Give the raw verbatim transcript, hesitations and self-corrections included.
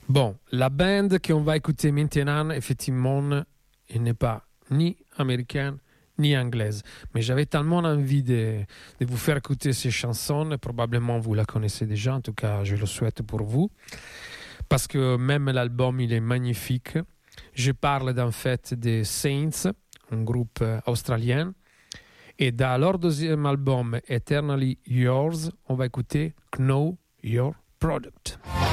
Bon, la band qu'on va écouter maintenant, effectivement, elle n'est pas ni américaine ni anglaise. Mais j'avais tellement envie de, de vous faire écouter ces chansons, probablement vous la connaissez déjà, en tout cas je le souhaite pour vous, parce que même l'album il est magnifique. Je parle d'en fait des Saints, un groupe australien, et dans leur deuxième album Eternally Yours, on va écouter Know Your Product.